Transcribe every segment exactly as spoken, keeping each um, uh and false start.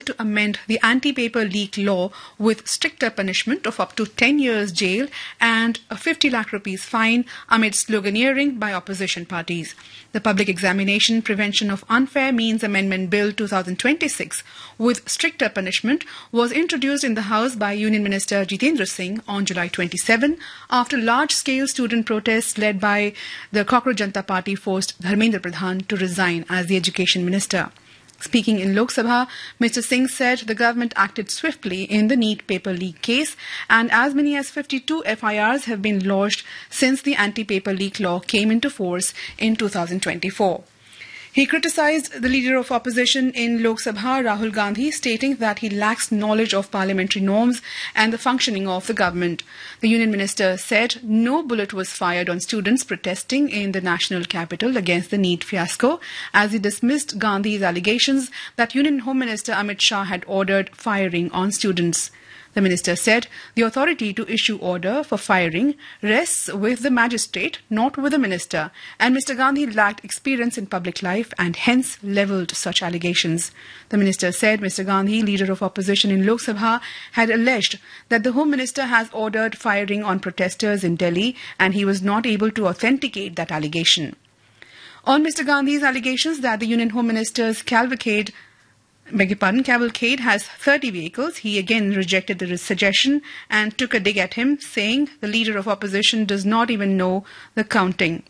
to amend the anti-paper leak law with stricter punishment of up to ten years jail and a fifty lakh rupees fine amid sloganeering by opposition parties. The Public Examination Prevention of Unfair Means Amendment Bill twenty twenty-six with stricter punishment was introduced in the House by Union Minister Jitendra Singh on July twenty-seventh after large-scale student protests led by the Cockroach Janata Party forced Dharmendra Pradhan to resign as the Education Minister. Speaking in Lok Sabha, Mister Singh said the government acted swiftly in the NEET paper leak case and as many as fifty-two F I Rs have been lodged since the anti-paper leak law came into force in two thousand twenty-four. He criticised the leader of opposition in Lok Sabha, Rahul Gandhi, stating that he lacks knowledge of parliamentary norms and the functioning of the government. The Union Minister said no bullet was fired on students protesting in the national capital against the NEET fiasco, as he dismissed Gandhi's allegations that Union Home Minister Amit Shah had ordered firing on students. The minister said the authority to issue order for firing rests with the magistrate, not with the minister, and Mister Gandhi lacked experience in public life and hence levelled such allegations. The minister said Mister Gandhi, leader of opposition in Lok Sabha, had alleged that the Home Minister has ordered firing on protesters in Delhi and he was not able to authenticate that allegation. On Mister Gandhi's allegations that the Union Home Minister's cavalcade Beg your pardon, cavalcade has thirty vehicles, he again rejected the suggestion and took a dig at him, saying the leader of opposition does not even know the counting.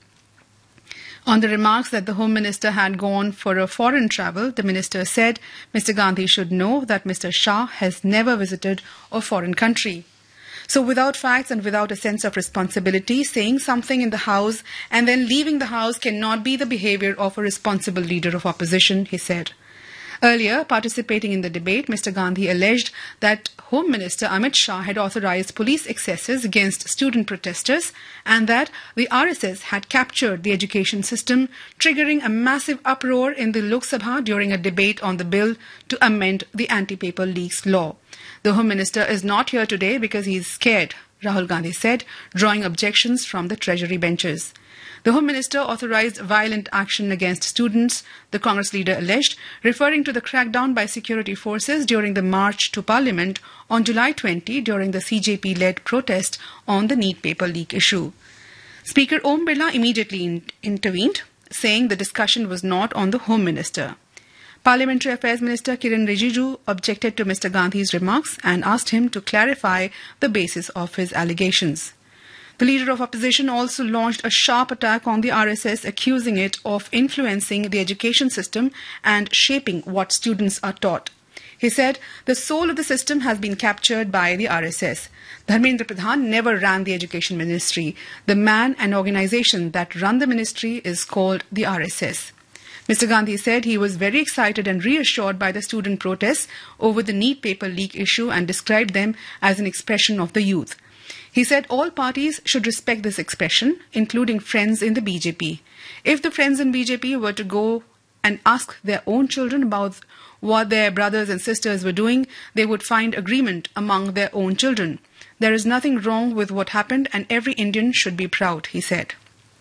On the remarks that the Home Minister had gone for a foreign travel, the minister said Mister Gandhi should know that Mister Shah has never visited a foreign country. So without facts and without a sense of responsibility, saying something in the House and then leaving the House cannot be the behaviour of a responsible leader of opposition, he said. Earlier, participating in the debate, Mister Gandhi alleged that Home Minister Amit Shah had authorised police excesses against student protesters and that the R S S had captured the education system, triggering a massive uproar in the Lok Sabha during a debate on the bill to amend the anti-paper leaks law. The Home Minister is not here today because he is scared, Rahul Gandhi said, drawing objections from the Treasury benches. The Home Minister authorised violent action against students, the Congress leader alleged, referring to the crackdown by security forces during the march to Parliament on July twentieth during the C J P-led protest on the NEET paper leak issue. Speaker Om Birla immediately in- intervened, saying the discussion was not on the Home Minister. Parliamentary Affairs Minister Kiren Rijiju objected to Mister Gandhi's remarks and asked him to clarify the basis of his allegations. The leader of opposition also launched a sharp attack on the R S S, accusing it of influencing the education system and shaping what students are taught. He said the soul of the system has been captured by the R S S. Dharmendra Pradhan never ran the education ministry. The man and organisation that run the ministry is called the R S S. Mister Gandhi said he was very excited and reassured by the student protests over the NEET paper leak issue and described them as an expression of the youth. He said all parties should respect this expression, including friends in the B J P. If the friends in B J P were to go and ask their own children about what their brothers and sisters were doing, they would find agreement among their own children. There is nothing wrong with what happened and every Indian should be proud, he said.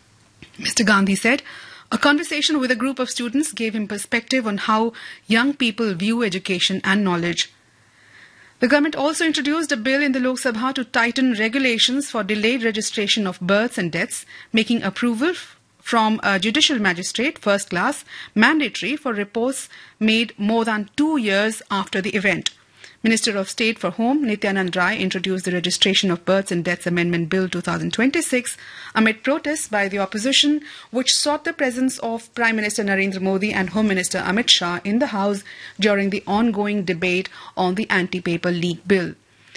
Mister Gandhi said a conversation with a group of students gave him perspective on how young people view education and knowledge. The government also introduced a bill in the Lok Sabha to tighten regulations for delayed registration of births and deaths, making approval from a judicial magistrate, first class, mandatory for reports made more than two years after the event. Minister of State for Home, Nityanand Rai, introduced the Registration of Births and Deaths Amendment Bill twenty twenty-six amid protests by the opposition, which sought the presence of Prime Minister Narendra Modi and Home Minister Amit Shah in the House during the ongoing debate on the anti-paper leak bill.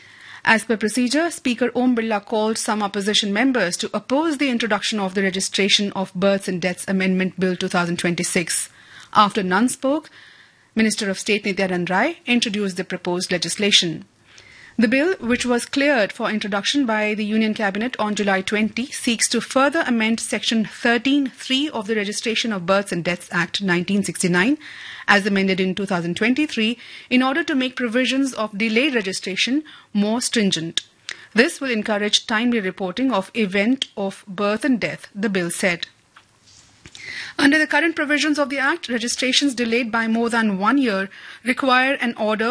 As per procedure, Speaker Om Birla called some opposition members to oppose the introduction of the Registration of Births and Deaths Amendment Bill twenty twenty-six. After none spoke, Minister of State Nityanand Rai introduced the proposed legislation. The bill, which was cleared for introduction by the Union Cabinet on July twentieth, seeks to further amend Section thirteen point three of the Registration of Births and Deaths Act nineteen sixty-nine, as amended in two thousand twenty-three, in order to make provisions of delayed registration more stringent. This will encourage timely reporting of event of birth and death, the bill said. Under the current provisions of the Act, registrations delayed by more than one year require an order